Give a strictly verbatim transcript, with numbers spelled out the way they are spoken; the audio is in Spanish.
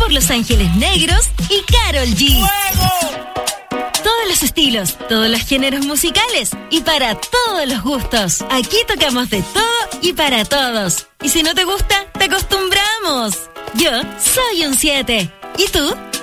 por Los Ángeles Negros y Karol G. ¡Fuego! Todos los estilos, todos los géneros musicales y para todos los gustos. Aquí tocamos de todo y para todos. Y si no te gusta, te acostumbramos. Yo soy un siete. ¿Y tú?